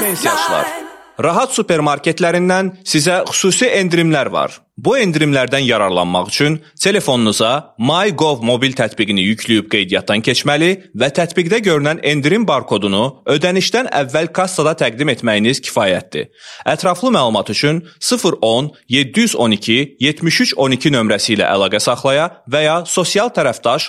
Lisensiyaçılar, Rahat supermarketlərindən sizə xüsusi endirimlər var. Bu endirimlərdən yararlanmaq üçün telefonunuza MyGov mobil tətbiqini yükləyib qeydiyyatdan keçməli və tətbiqdə görünən endirim barkodunu ödənişdən əvvəl kassada təqdim etməyiniz kifayətdir. Ətraflı məlumat üçün 010 712 73 12 nömrəsi ilə əlaqə saxlaya və ya sosial tərəfdaş